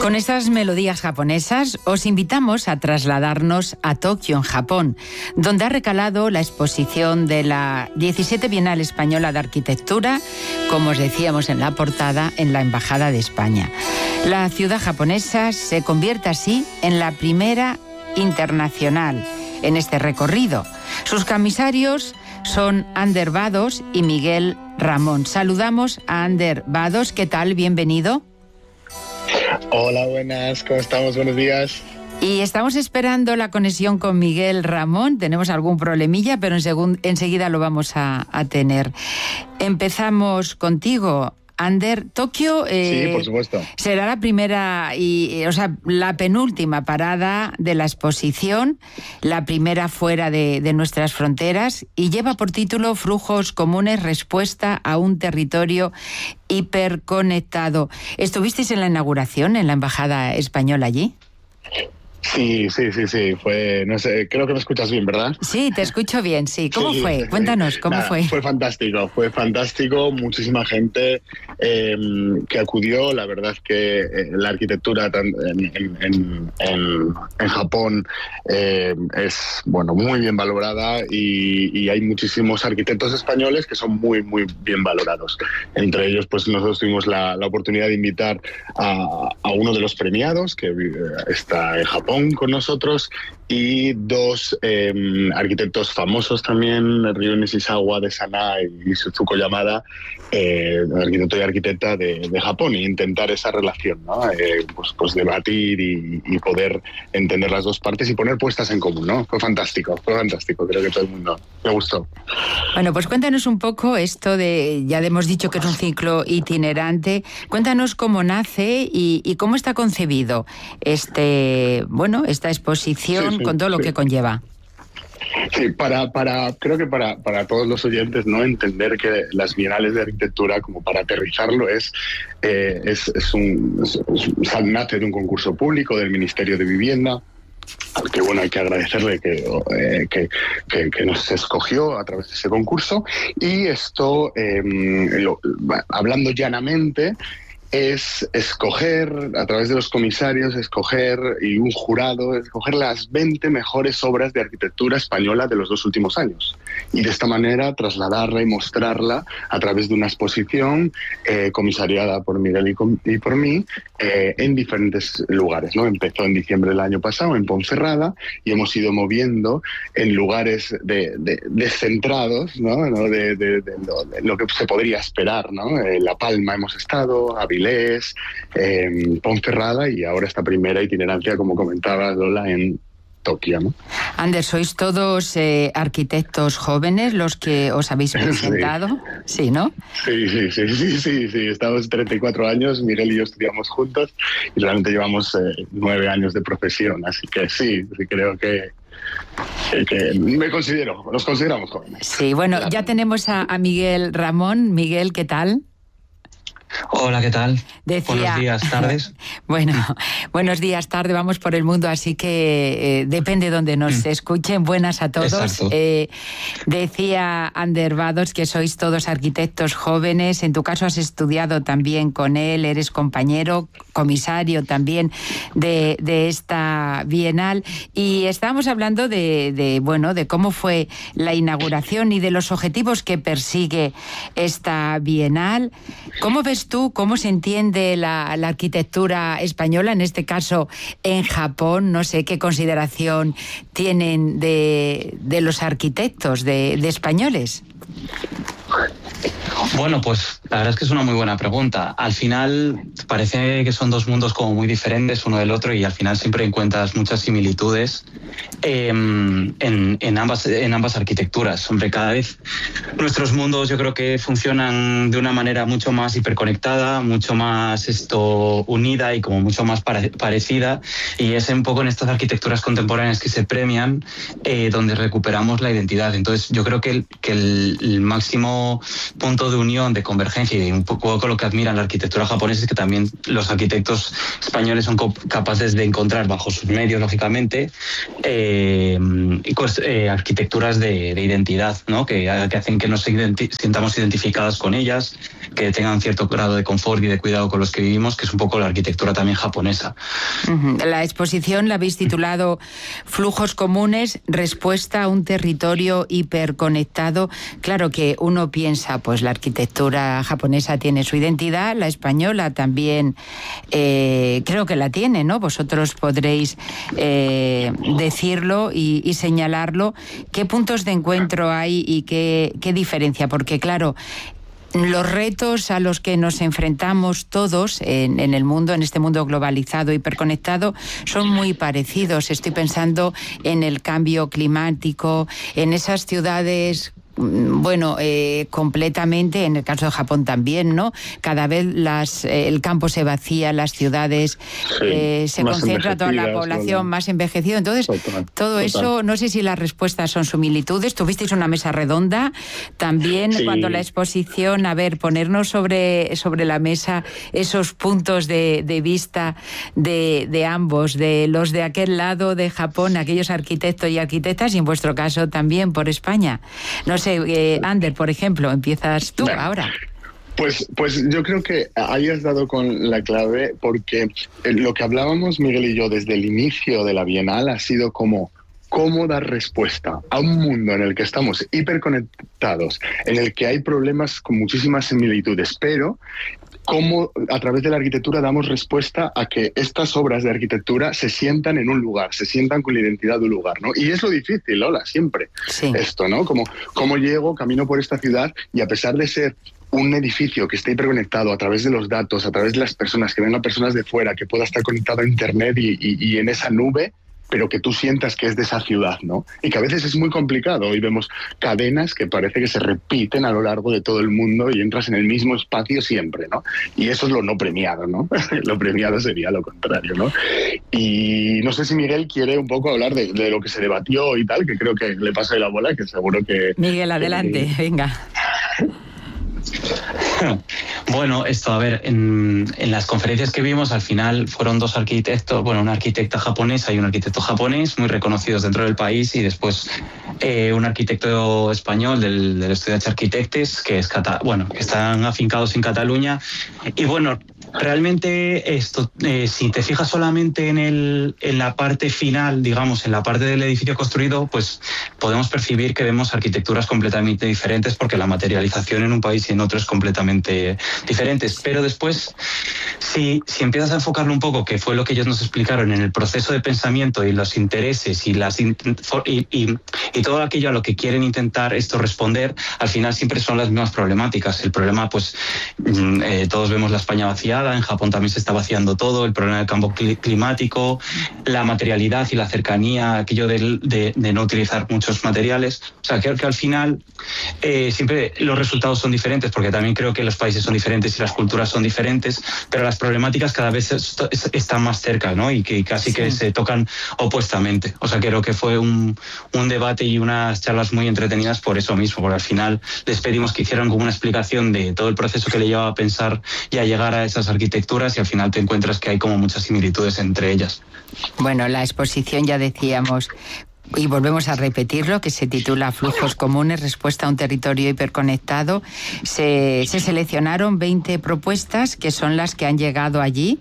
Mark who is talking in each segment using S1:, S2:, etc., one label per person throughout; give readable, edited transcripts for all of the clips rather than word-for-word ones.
S1: Con estas melodías japonesas os invitamos a trasladarnos a Tokio, en Japón, donde ha recalado la exposición de la 17 Bienal Española de Arquitectura, como os decíamos en la portada, en la Embajada de España. La ciudad japonesa se convierte así en la primera internacional en este recorrido. Sus comisarios son Ander Vados y Miguel Ramón. Saludamos a Ander Vados. ¿Qué tal? Bienvenido.
S2: Hola, buenas, ¿cómo estamos? Buenos días.
S1: Y estamos esperando la conexión con Miguel Ramón. Tenemos algún problemilla, pero enseguida lo vamos a tener. Empezamos contigo, Ander. Tokio
S2: sí, por supuesto.
S1: Será la primera la penúltima parada de la exposición, la primera fuera de nuestras fronteras, y lleva por título Flujos comunes, respuesta a un territorio hiperconectado. ¿Estuvisteis en la inauguración en la Embajada Española allí?
S2: Sí. Fue, no sé, creo que me escuchas bien, ¿verdad?
S1: Sí, te escucho bien, sí. ¿Cómo fue? Cuéntanos, ¿cómo fue?
S2: Fue fantástico. Muchísima gente que acudió. La verdad es que la arquitectura en Japón es, muy bien valorada y hay muchísimos arquitectos españoles que son muy bien valorados. Entre ellos, pues nosotros tuvimos la oportunidad de invitar a uno de los premiados que está en Japón con nosotros, y dos arquitectos famosos también, Ryo Nishizawa de Sanaa y Suzuko Yamada, arquitecto y arquitecta de Japón, e intentar esa relación, ¿no? Pues debatir y poder entender las dos partes y poner puestas en común, ¿no? Fue fantástico, creo que todo el mundo le gustó.
S1: Bueno, pues cuéntanos un poco esto ya hemos dicho que es un ciclo itinerante. Cuéntanos cómo nace y cómo está concebido esta exposición, con todo lo que conlleva.
S2: Sí, creo que para todos los oyentes, ¿no? Entender que las bienales de arquitectura, como para aterrizarlo, nace de un concurso público del Ministerio de Vivienda, al que hay que agradecerle que nos escogió a través de ese concurso. Y esto, hablando llanamente, es escoger, a través de los comisarios, y un jurado, escoger las 20 mejores obras de arquitectura española de los 2 últimos años. Y de esta manera trasladarla y mostrarla a través de una exposición comisariada por Miguel y por mí en diferentes lugares, ¿no? Empezó en diciembre del año pasado en Ponferrada y hemos ido moviendo en lugares descentrados, ¿no? De lo que se podría esperar, ¿no? La Palma hemos estado, Avilés, Ponferrada, y ahora esta primera itinerancia, como comentaba Lola, en Tokio, ¿no?
S1: Ander, ¿sois todos arquitectos jóvenes los que os habéis presentado? Sí, ¿no?
S2: Sí. Estamos 34 años, Miguel y yo estudiamos juntos y realmente llevamos 9 años de profesión, así que sí, creo que nos consideramos jóvenes.
S1: Sí, bueno, claro. Ya tenemos a Miguel Ramón. Miguel, ¿qué tal?
S3: Hola, ¿qué tal? Buenos días, tardes.
S1: Bueno, buenos días, tarde, vamos por el mundo, así que depende de donde nos escuchen. Buenas a todos. Decía Ander Vados que sois todos arquitectos jóvenes. En tu caso has estudiado también con él, eres compañero, comisario también de esta bienal. Y estábamos hablando de cómo fue la inauguración y de los objetivos que persigue esta bienal. ¿Cómo ves tú cómo se entiende la arquitectura española, en este caso en Japón? No sé qué consideración tienen de los arquitectos de españoles.
S3: Bueno, pues la verdad es que es una muy buena pregunta. Al final parece que son dos mundos como muy diferentes uno del otro, y al final siempre encuentras muchas similitudes en ambas arquitecturas. Hombre, cada vez nuestros mundos yo creo que funcionan de una manera mucho más hiperconectada, mucho más unida y como mucho más parecida, y es un poco en estas arquitecturas contemporáneas que se premian donde recuperamos la identidad. Entonces yo creo que el máximo punto de unión, de convergencia y un poco con lo que admiran la arquitectura japonesa es que también los arquitectos españoles son capaces de encontrar bajo sus medios, lógicamente, arquitecturas de identidad, ¿no? que hacen que nos sintamos identificadas con ellas, que tengan cierto grado de confort y de cuidado con los que vivimos, que es un poco la arquitectura también japonesa.
S1: La exposición la habéis titulado Flujos comunes, respuesta a un territorio hiperconectado. Claro que uno piensa, pues la arquitectura japonesa tiene su identidad, la española también creo que la tiene, ¿no? Vosotros podréis decirlo y señalarlo. ¿Qué puntos de encuentro hay y qué diferencia? Porque claro, los retos a los que nos enfrentamos todos en el mundo, en este mundo globalizado, hiperconectado, son muy parecidos. Estoy pensando en el cambio climático, en esas ciudades, bueno, completamente, en el caso de Japón también, ¿no? Cada vez el campo se vacía, las ciudades se concentra toda la población más envejecida. Entonces, todo eso, no sé si las respuestas son similitudes. Tuvisteis una mesa redonda también cuando la exposición, a ver, ponernos sobre la mesa esos puntos de vista de ambos, de los de aquel lado de Japón, aquellos arquitectos y arquitectas, y en vuestro caso también por España. No sé, Ander, por ejemplo, empiezas tú ahora.
S2: Pues yo creo que ahí has dado con la clave, porque lo que hablábamos Miguel y yo desde el inicio de la Bienal ha sido cómo dar respuesta a un mundo en el que estamos hiperconectados, en el que hay problemas con muchísimas similitudes, pero cómo a través de la arquitectura damos respuesta a que estas obras de arquitectura se sientan en un lugar, se sientan con la identidad de un lugar, ¿no? Y es lo difícil, Lola, siempre esto, ¿no? Cómo llego, camino por esta ciudad y a pesar de ser un edificio que esté hiperconectado a través de los datos, a través de las personas, que vengan personas de fuera, que pueda estar conectado a Internet y en esa nube, pero que tú sientas que es de esa ciudad, ¿no? Y que a veces es muy complicado. Hoy vemos cadenas que parece que se repiten a lo largo de todo el mundo y entras en el mismo espacio siempre, ¿no? Y eso es lo no premiado, ¿no? Lo premiado sería lo contrario, ¿no? Y no sé si Miguel quiere un poco hablar de lo que se debatió y tal, que creo que le pasa de la bola, que seguro que...
S1: Miguel, adelante, venga.
S3: Bueno, a ver, en las conferencias que vimos al final fueron dos arquitectos, bueno, una arquitecta japonesa y un arquitecto japonés muy reconocidos dentro del país y después un arquitecto español del Estudiants Architectes que están afincados en Cataluña y bueno, realmente esto, si te fijas solamente en la parte final, digamos, en la parte del edificio construido, pues podemos percibir que vemos arquitecturas completamente diferentes porque la materialización en un país y en otro es completamente diferentes. Pero después, si empiezas a enfocarlo un poco, que fue lo que ellos nos explicaron en el proceso de pensamiento y los intereses y todo aquello a lo que quieren intentar responder, al final siempre son las mismas problemáticas. El problema, pues, todos vemos la España vaciada. En Japón también se está vaciando todo, el problema del cambio climático, la materialidad y la cercanía, aquello de no utilizar muchos materiales. O sea, creo que al final siempre los resultados son diferentes, porque también creo que los países son diferentes y las culturas son diferentes, pero las problemáticas cada vez están más cerca, ¿no? Y que casi que se tocan opuestamente. O sea, creo que fue un debate y unas charlas muy entretenidas por eso mismo, porque al final les pedimos que hicieran como una explicación de todo el proceso que le llevaba a pensar y a llegar a esas arquitecturas y al final te encuentras que hay como muchas similitudes entre ellas.
S1: Bueno, la exposición ya decíamos, y volvemos a repetirlo, que se titula Flujos comunes, respuesta a un territorio hiperconectado. Se seleccionaron 20 propuestas que son las que han llegado allí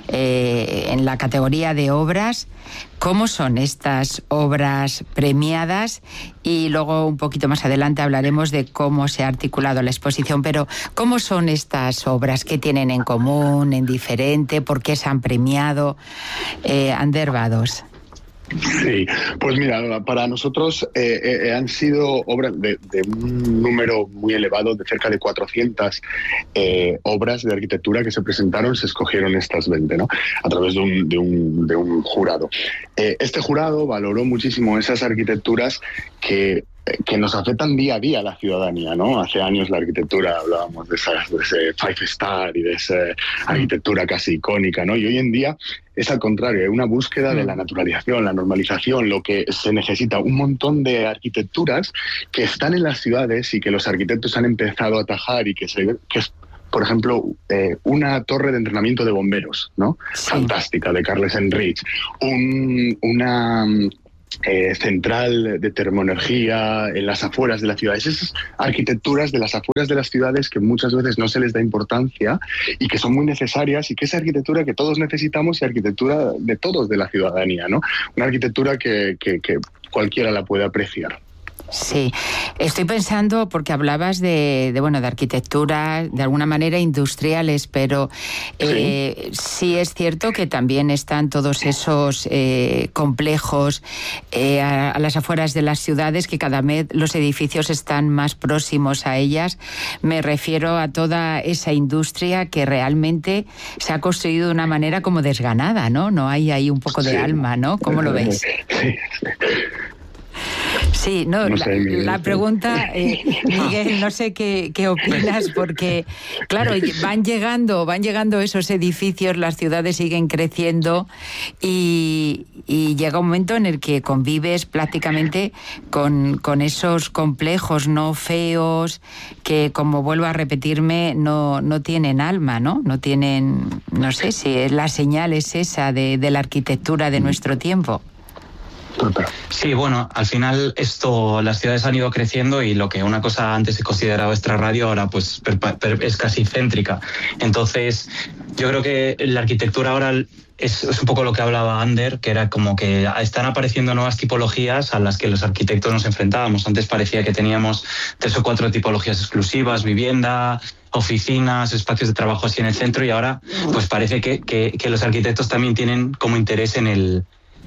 S1: en la categoría de obras. ¿Cómo son estas obras premiadas? Y luego un poquito más adelante hablaremos de cómo se ha articulado la exposición, pero ¿cómo son estas obras? ¿Qué tienen en común, en diferente? ¿Por qué se han premiado? Ander Vados.
S2: Sí, pues mira, para nosotros han sido obras de un número muy elevado, de cerca de 400 obras de arquitectura que se presentaron, se escogieron estas 20, ¿no? A través de un jurado. Este jurado valoró muchísimo esas arquitecturas que que nos afectan día a día a la ciudadanía, ¿no? Hace años la arquitectura, hablábamos de ese Five Star y de esa arquitectura casi icónica, ¿no? Y hoy en día es al contrario, hay una búsqueda de la naturalización, la normalización, lo que se necesita, un montón de arquitecturas que están en las ciudades y que los arquitectos han empezado a atajar y que es, por ejemplo, una torre de entrenamiento de bomberos, ¿no? Sí. Fantástica, de Carles Enrich. Una central de termoenergía en las afueras de las ciudades. Esas arquitecturas de las afueras de las ciudades que muchas veces no se les da importancia y que son muy necesarias, y que es arquitectura que todos necesitamos y arquitectura de todos, de la ciudadanía, ¿no? Una arquitectura que cualquiera la puede apreciar.
S1: Sí, estoy pensando, porque hablabas de arquitectura, de alguna manera industriales, pero sí es cierto que también están todos esos complejos a las afueras de las ciudades, que cada vez los edificios están más próximos a ellas. Me refiero a toda esa industria que realmente se ha construido de una manera como desganada, ¿no? No hay ahí un poco de alma, ¿no? ¿Cómo lo ves? Sí, no, la pregunta, Miguel, no sé qué opinas, porque, claro, van llegando esos edificios, las ciudades siguen creciendo y llega un momento en el que convives prácticamente con esos complejos no feos que, como vuelvo a repetirme, no tienen alma, ¿no? No tienen, no sé si la señal es esa de la arquitectura de nuestro tiempo.
S3: Sí, bueno, al final las ciudades han ido creciendo y lo que una cosa antes se consideraba extrarradio ahora pues es casi céntrica. Entonces, yo creo que la arquitectura ahora es un poco lo que hablaba Ander, que era como que están apareciendo nuevas tipologías a las que los arquitectos nos enfrentábamos. Antes parecía que teníamos 3 o 4 tipologías exclusivas: vivienda, oficinas, espacios de trabajo así en el centro, y ahora pues parece que los arquitectos también tienen como interés en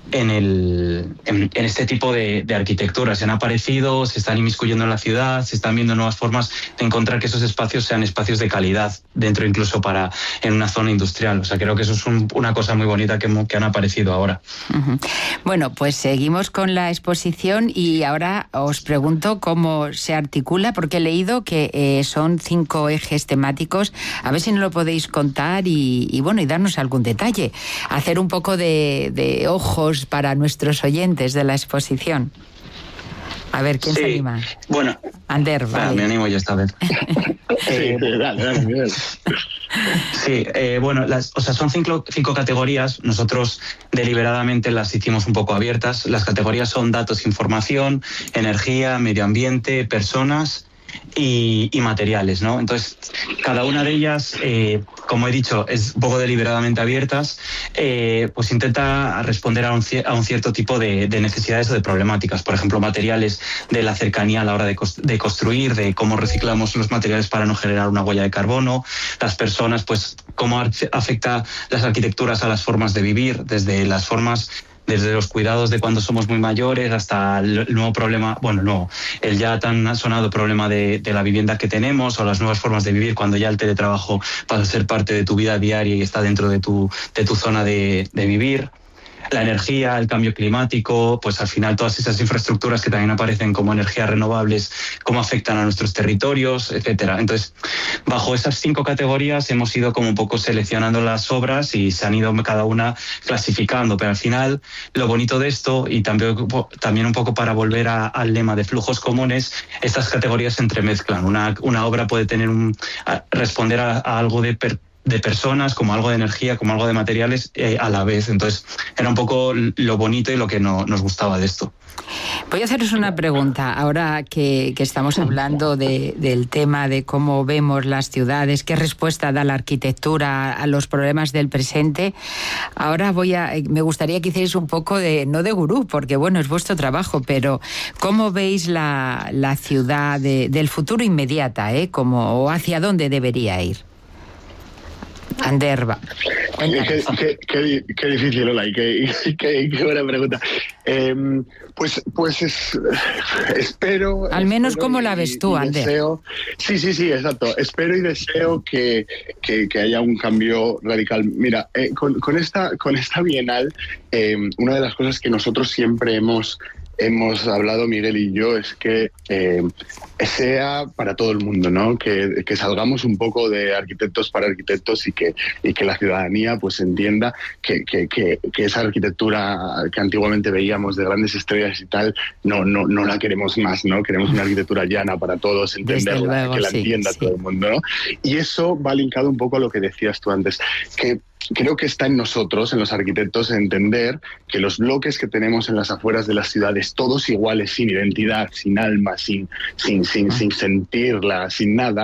S3: este tipo de arquitectura. Se han aparecido, se están inmiscuyendo en la ciudad, se están viendo nuevas formas de encontrar que esos espacios sean espacios de calidad, dentro incluso en una zona industrial. O sea, creo que eso es una cosa muy bonita que han aparecido ahora.
S1: Uh-huh. Bueno, pues seguimos con la exposición y ahora os pregunto cómo se articula, porque he leído que son 5 ejes temáticos. A ver si nos lo podéis contar y darnos algún detalle. Hacer un poco de ojos para nuestros oyentes de la exposición. A ver, ¿quién se anima?
S3: Bueno,
S1: Ander, vale.
S3: Me animo yo esta vez.
S2: Dale.
S3: Sí, son 5 categorías. Nosotros deliberadamente las hicimos un poco abiertas. Las categorías son datos, información, energía, medio ambiente, personas y materiales, ¿no? Entonces, cada una de ellas, como he dicho, es un poco deliberadamente abiertas, pues intenta responder a un cierto tipo de necesidades o de problemáticas. Por ejemplo, materiales, de la cercanía a la hora de construir, de cómo reciclamos los materiales para no generar una huella de carbono. Las personas, pues cómo afecta las arquitecturas a las formas de vivir, desde los cuidados de cuando somos muy mayores hasta el nuevo problema, el ya tan sonado problema de la vivienda que tenemos, o las nuevas formas de vivir cuando ya el teletrabajo pasa a ser parte de tu vida diaria y está dentro de tu zona de vivir. La energía, el cambio climático, pues al final todas esas infraestructuras que también aparecen como energías renovables, cómo afectan a nuestros territorios, etcétera. Entonces, bajo esas 5 categorías hemos ido como un poco seleccionando las obras y se han ido cada una clasificando, pero al final lo bonito de esto, y también un poco para volver al lema de flujos comunes, estas categorías se entremezclan. Una obra puede responder a algo de personas, como algo de energía, como algo de materiales a la vez. Entonces era un poco lo bonito y lo que nos gustaba de esto.
S1: Voy a haceros una pregunta, ahora que estamos hablando del tema de cómo vemos las ciudades, qué respuesta da la arquitectura a los problemas del presente. Ahora me gustaría que hicierais un poco no de gurú, porque es vuestro trabajo, pero ¿cómo veis la ciudad del futuro inmediata, o hacia dónde debería ir? Ander,
S2: qué difícil, Lola, y qué buena pregunta. Espero...
S1: Al menos, ¿cómo la ves tú, Ander?
S2: Sí, exacto. Espero y deseo que haya un cambio radical. Mira, con esta Bienal, una de las cosas que nosotros siempre hemos hemos hablado Miguel y yo es que sea para todo el mundo, ¿no? Que salgamos un poco de arquitectos para arquitectos y que la ciudadanía pues entienda que esa arquitectura que antiguamente veíamos de grandes estrellas y tal no la queremos más, ¿no? Queremos una arquitectura llana para todos, entenderla, luego, que la entienda todo el mundo, ¿no? Y eso va linkado un poco a lo que decías tú antes, que creo que está en nosotros, en los arquitectos, entender que los bloques que tenemos en las afueras de las ciudades, todos iguales, sin identidad, sin alma, sin sentirla, sin nada,